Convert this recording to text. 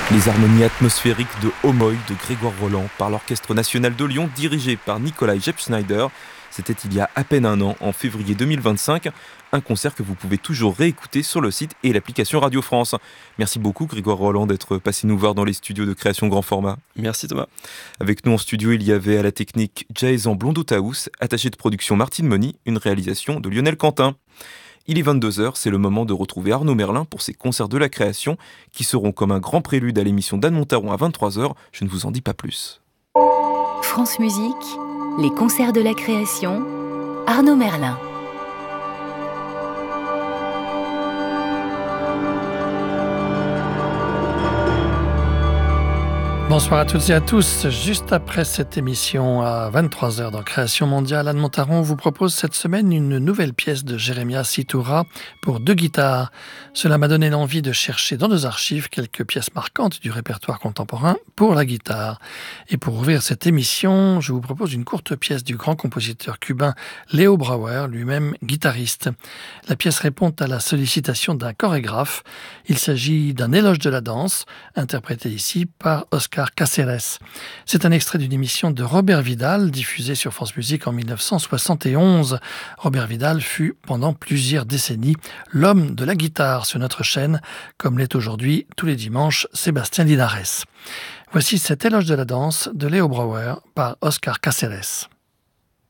Les harmonies atmosphériques de Homoï de Grégoire Roland par l'Orchestre National de Lyon dirigé par Nikolai Jepschneider. C'était il y a à peine un an, en février 2025, un concert que vous pouvez toujours réécouter sur le site et l'application Radio France. Merci beaucoup Grégoire Roland d'être passé nous voir dans les studios de création grand format. Merci Thomas. Avec nous en studio, il y avait à la technique Jason Blondotaous, attaché de production Martine Moni, une réalisation de Lionel Quentin. Il est 22h, c'est le moment de retrouver Arnaud Merlin pour ses concerts de la création qui seront comme un grand prélude à l'émission d'Anne Montaron à 23h. Je ne vous en dis pas plus. France Musique, les concerts de la création, Arnaud Merlin. Bonsoir à toutes et à tous. Juste après cette émission à 23h dans Création Mondiale, Anne Montaron vous propose cette semaine une nouvelle pièce de Jérémia Sitoura pour 2 guitares. Cela m'a donné l'envie de chercher dans nos archives quelques pièces marquantes du répertoire contemporain pour la guitare. Et pour ouvrir cette émission, je vous propose une courte pièce du grand compositeur cubain Léo Brauer, lui-même guitariste. La pièce répond à la sollicitation d'un chorégraphe. Il s'agit d'un éloge de la danse, interprété ici par Oscar Cáceres. C'est un extrait d'une émission de Robert Vidal, diffusée sur France Musique en 1971. Robert Vidal fut pendant plusieurs décennies l'homme de la guitare sur notre chaîne, comme l'est aujourd'hui tous les dimanches Sébastien Linares. Voici cet éloge de la danse de Léo Brauer par Oscar Cáceres.